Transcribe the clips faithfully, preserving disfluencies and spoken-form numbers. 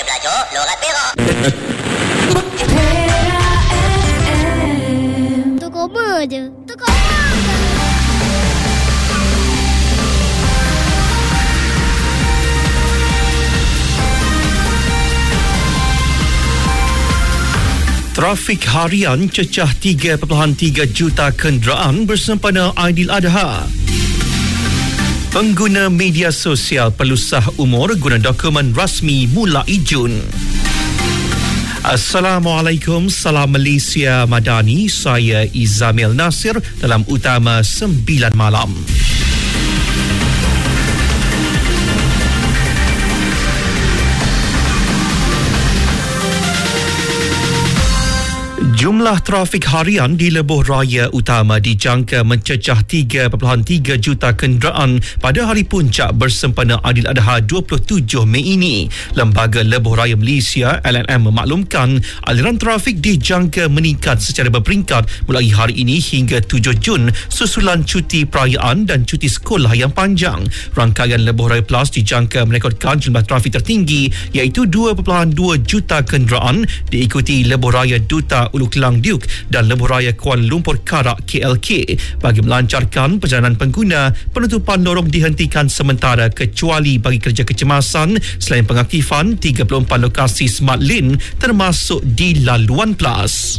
Kita belajar lorat Perak. Tu koma je. Tu koma. Trafik harian cecah tiga perpuluhan tiga juta kenderaan bersempena Aidiladha. Pengguna media sosial perlu sah umur guna dokumen rasmi mulai Jun. Assalamualaikum, salam Malaysia Madani. Saya Izamil Nasir dalam Utama sembilan malam. Jumlah trafik harian di lebuh raya utama dijangka mencecah tiga perpuluhan tiga juta kenderaan pada hari puncak bersempena Aidiladha dua puluh tujuh Mei ini. Lembaga Lebuh Raya Malaysia L N M memaklumkan aliran trafik dijangka meningkat secara berperingkat mulai hari ini hingga tujuh Jun susulan cuti perayaan dan cuti sekolah yang panjang. Rangkaian Lebuh Raya Plus dijangka merekodkan jumlah trafik tertinggi iaitu dua perpuluhan dua juta kenderaan, diikuti Lebuh Raya Duta Ulu Kelang Duke dan Lebuh Raya Kuala Lumpur Karak K L K. Bagi melancarkan perjalanan pengguna, penutupan lorong dihentikan sementara kecuali bagi kerja kecemasan selain pengaktifan tiga puluh empat lokasi Smart Lane termasuk di Laluan Plus.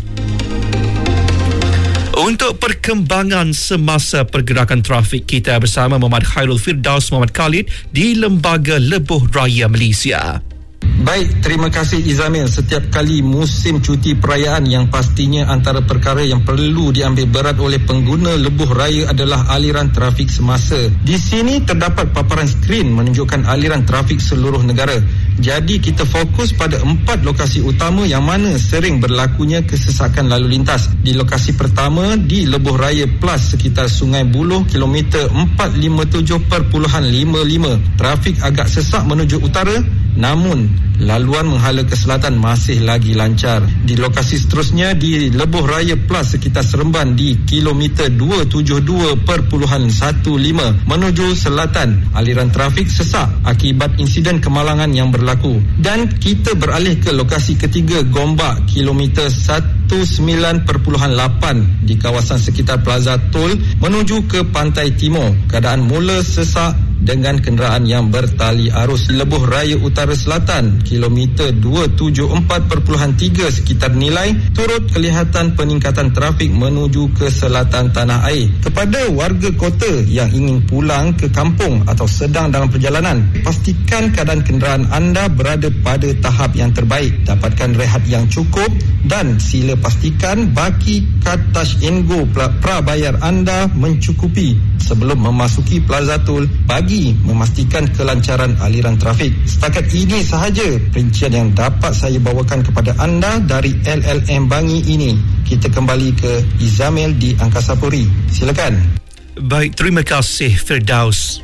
Untuk perkembangan semasa pergerakan trafik, kita bersama Muhammad Khairul Firdaus Muhammad Khalid di Lembaga Lebuh Raya Malaysia. Baik, terima kasih Izamil. Setiap kali musim cuti perayaan, yang pastinya antara perkara yang perlu diambil berat oleh pengguna lebuh raya adalah aliran trafik semasa. Di sini terdapat paparan skrin menunjukkan aliran trafik seluruh negara. Jadi kita fokus pada empat lokasi utama yang mana sering berlakunya kesesakan lalu lintas. Di lokasi pertama di Lebuh Raya Plus sekitar Sungai Buloh kilometer empat ratus lima puluh tujuh perpuluhan lima lima. Trafik agak sesak menuju utara, namun laluan menghala ke selatan masih lagi lancar. Di lokasi seterusnya di Lebuh Raya Plus sekitar Seremban di kilometer dua ratus tujuh puluh dua perpuluhan satu lima menuju selatan, aliran trafik sesak akibat insiden kemalangan yang berlaku. Dan kita beralih ke lokasi ketiga Gombak kilometer satu sembilan perpuluhan lapan di kawasan sekitar Plaza Tol menuju ke Pantai Timur. Keadaan mula sesak dengan kenderaan yang bertali arus. Lebuh Raya Utara Selatan kilometer dua ratus tujuh puluh empat perpuluhan tiga sekitar Nilai turut kelihatan peningkatan trafik menuju ke selatan tanah air. Kepada warga kota yang ingin pulang ke kampung atau sedang dalam perjalanan, pastikan keadaan kenderaan anda berada pada tahap yang terbaik. Dapatkan rehat yang cukup dan sila pastikan baki kad touch and go prabayar anda mencukupi sebelum memasuki Plaza Tol bagi memastikan kelancaran aliran trafik. Setakat ini sahaja perincian yang dapat saya bawakan kepada anda dari L L M Bangi ini. Kita kembali ke Izamil di Angkasa Puri. Silakan. Baik, terima kasih Firdaus.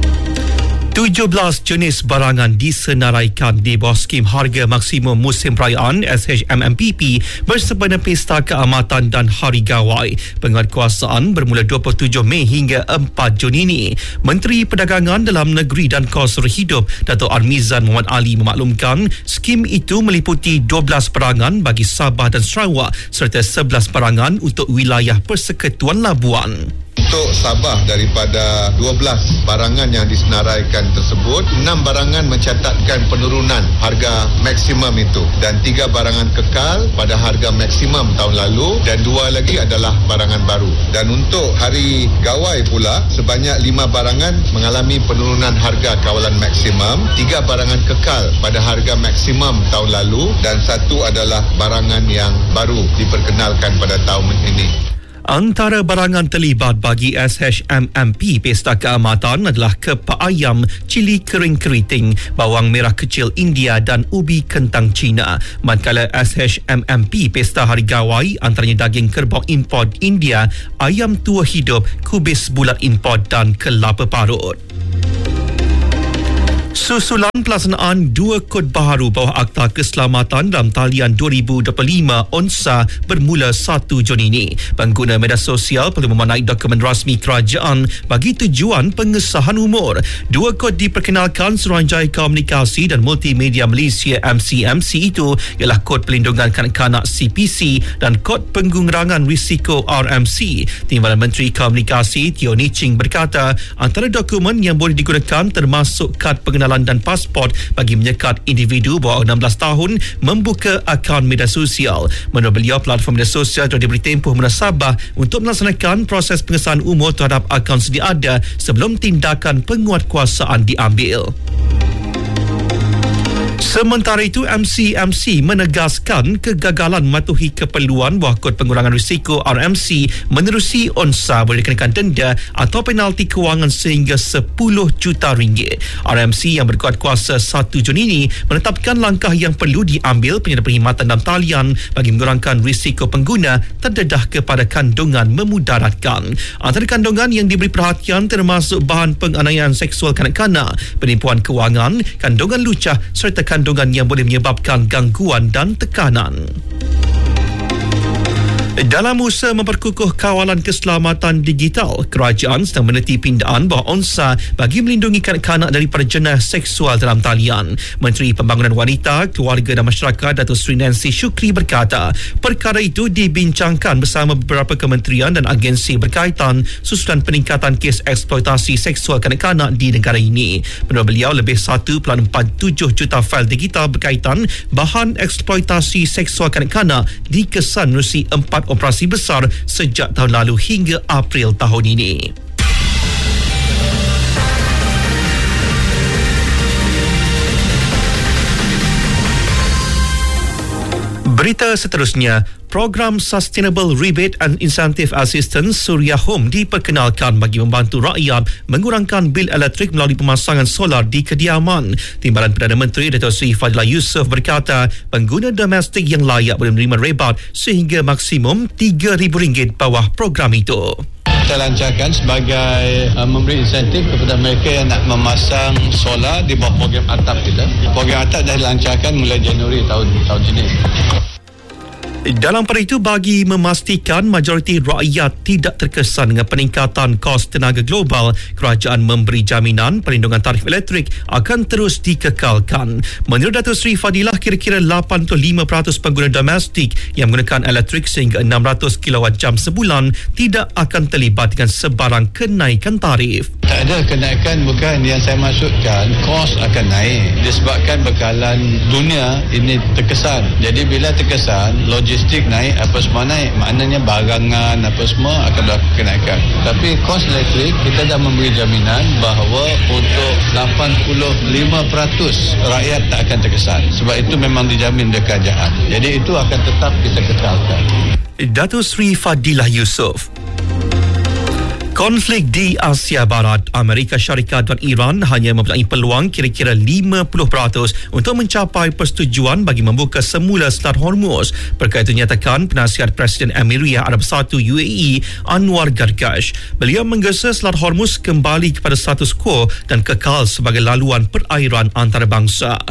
tujuh belas jenis barangan disenaraikan di bawah skim harga maksimum musim perayaan S H M M P P bersempena Pesta Keamatan dan Hari Gawai. Penguatkuasaan bermula dua puluh tujuh Mei hingga empat Jun ini. Menteri Perdagangan Dalam Negeri dan Kos Hidup Dato' Armizan Muhammad Ali memaklumkan skim itu meliputi dua belas barangan bagi Sabah dan Sarawak serta sebelas barangan untuk wilayah Persekutuan Labuan. Untuk Sabah, daripada dua belas barangan yang disenaraikan tersebut, enam barangan mencatatkan penurunan harga maksimum itu dan tiga barangan kekal pada harga maksimum tahun lalu dan dua lagi adalah barangan baru. Dan untuk Hari Gawai pula, sebanyak lima barangan mengalami penurunan harga kawalan maksimum, tiga barangan kekal pada harga maksimum tahun lalu dan satu adalah barangan yang baru diperkenalkan pada tahun ini. Antara barangan terlibat bagi S H M M P Pesta Keamatan adalah kepak ayam, cili kering keriting, bawang merah kecil India dan ubi kentang Cina. Manakala S H M M P Pesta Hari Gawai antaranya daging kerbau import India, ayam tua hidup, kubis bulat import dan kelapa parut. Susulan pelaksanaan dua kod baharu bawah Akta Keselamatan dalam talian dua ribu dua puluh lima O N S A bermula satu Jun ini. Pengguna media sosial perlu memanai dokumen rasmi kerajaan bagi tujuan pengesahan umur. Dua kod diperkenalkan Suruhanjaya Komunikasi dan Multimedia Malaysia M C M C itu ialah Kod Pelindungan Kanak-Kanak C P C dan Kod Pengurangan Risiko R M C. Timbalan Menteri Komunikasi Teo Nii Ching berkata antara dokumen yang boleh digunakan termasuk kad pengenalan dan pasport bagi menyekat individu bawah enam belas tahun membuka akaun media sosial. Menurut beliau, platform media sosial telah diberi tempoh munasabah untuk melaksanakan proses pengesahan umur terhadap akaun sedia ada sebelum tindakan penguatkuasaan diambil. Sementara itu, M C M C menegaskan kegagalan mematuhi keperluan bawah Kod Pengurangan Risiko R M C menerusi O N S A boleh dikenakan denda atau penalti kewangan sehingga sepuluh juta ringgit. R M C yang berkuat kuasa satu Jun ini menetapkan langkah yang perlu diambil penyerta perkhidmatan dalam talian bagi mengurangkan risiko pengguna terdedah kepada kandungan memudaratkan. Antara kandungan yang diberi perhatian termasuk bahan penganiayaan seksual kanak-kanak, penipuan kewangan, kandungan lucah serta kandungan yang boleh menyebabkan gangguan dan tekanan. Dalam usaha memperkukuh kawalan keselamatan digital, kerajaan sedang meneliti pindaan bawah O N S A bagi melindungi kanak-kanak daripada jenayah seksual dalam talian. Menteri Pembangunan Wanita, Keluarga dan Masyarakat Datuk Seri Nancy Shukri berkata, perkara itu dibincangkan bersama beberapa kementerian dan agensi berkaitan susulan peningkatan kes eksploitasi seksual kanak-kanak di negara ini. Menurut beliau, lebih satu perpuluhan empat tujuh juta fail digital berkaitan bahan eksploitasi seksual kanak-kanak dikesan menerusi empat operasi besar sejak tahun lalu hingga April tahun ini. Berita seterusnya, program Sustainable Rebate and Incentive Assistance Suria Home diperkenalkan bagi membantu rakyat mengurangkan bil elektrik melalui pemasangan solar di kediaman. Timbalan Perdana Menteri Datuk Seri Fadilah Yusof berkata pengguna domestik yang layak boleh menerima rebat sehingga maksimum tiga ribu ringgit bawah program itu. Kita lancarkan sebagai uh, memberi insentif kepada mereka yang nak memasang solar di bawah program atap kita. Program atap dah dilancarkan mulai Januari tahun tahun ini. Dalam pada itu, bagi memastikan majoriti rakyat tidak terkesan dengan peningkatan kos tenaga global, kerajaan memberi jaminan perlindungan tarif elektrik akan terus dikekalkan. Menurut Datuk Seri Fadilah, kira-kira lapan puluh lima peratus pengguna domestik yang menggunakan elektrik sehingga enam ratus kilowatt jam sebulan tidak akan terlibat dengan sebarang kenaikan tarif. Tak ada kenaikan, bukan yang saya maksudkan, kos akan naik disebabkan bekalan dunia ini terkesan. Jadi bila terkesan, logistik naik, apa semua naik, maknanya barangan apa semua akan berlaku kenaikan. Tapi kos elektrik kita dah memberi jaminan bahawa untuk lapan puluh lima peratus rakyat tak akan terkesan, sebab itu memang dijamin oleh kerajaan. Jadi itu akan tetap kita kekalkan. Datuk Seri Fadilah Yusof. Konflik di Asia Barat, Amerika Syarikat dan Iran hanya mempunyai peluang kira-kira lima puluh peratus untuk mencapai persetujuan bagi membuka semula Selat Hormuz. Perkara itu dinyatakan Penasihat Presiden Emiria Arab Satu U A E Anwar Gargash. Beliau menggesa Selat Hormuz kembali kepada status quo dan kekal sebagai laluan perairan antarabangsa.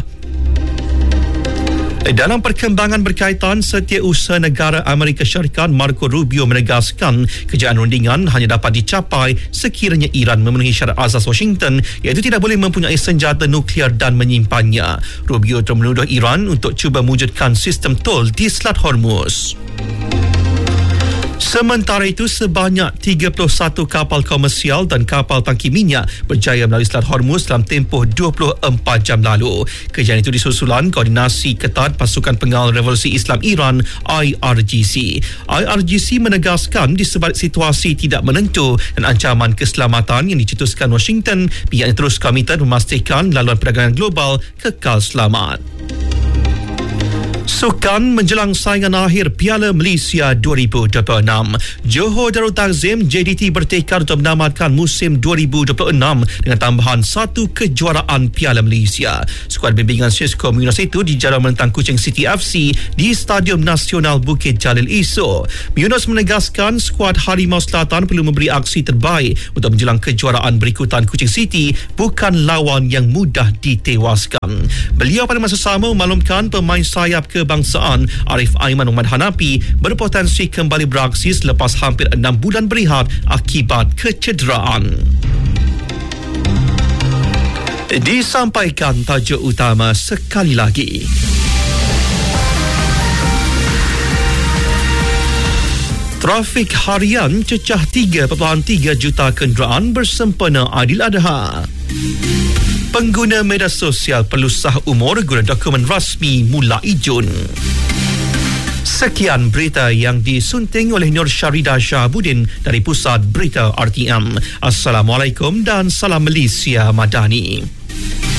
Dalam perkembangan berkaitan Setiausaha Negara Amerika Syarikat, Marco Rubio menegaskan kejayaan rundingan hanya dapat dicapai sekiranya Iran memenuhi syarat asas Washington, iaitu tidak boleh mempunyai senjata nuklear dan menyimpannya. Rubio telah menuduh Iran untuk cuba mewujudkan sistem tol di Selat Hormuz. Sementara itu, sebanyak tiga puluh satu kapal komersial dan kapal tangki minyak berjaya melalui Selat Hormuz dalam tempoh dua puluh empat jam lalu. Kejadian itu disusulan koordinasi ketat Pasukan Pengawal Revolusi Islam Iran I R G C. I R G C menegaskan di sebalik situasi tidak menentu dan ancaman keselamatan yang dicetuskan Washington, pihaknya terus komited memastikan laluan perdagangan global kekal selamat. Sukan menjelang saingan akhir Piala Malaysia dua ribu dua puluh enam. Johor Darul Takzim J D T bertekad untuk menamatkan musim dua ribu dua puluh enam dengan tambahan satu kejuaraan Piala Malaysia. Skuad bimbingan Cisco Munas itu dijadual menentang Kuching City F C di Stadium Nasional Bukit Jalil esok. Munas menegaskan skuad Harimau Selatan perlu memberi aksi terbaik untuk menjelang kejuaraan berikutan Kuching City, bukan lawan yang mudah ditewaskan. Beliau pada masa sama memaklumkan pemain sayap kebangsaan Arif Aiman Muhammad Hanapi berpotensi kembali beraksi selepas hampir enam bulan berehat akibat kecederaan. Disampaikan tajuk utama sekali lagi. Trafik harian cecah tiga perpuluhan tiga juta kenderaan bersempena Aidiladha. Pengguna media sosial perlu sah umur guna dokumen rasmi mulai Jun. Sekian berita yang disunting oleh Nur Syarida Syahabudin dari Pusat Berita R T M. Assalamualaikum dan salam Malaysia Madani.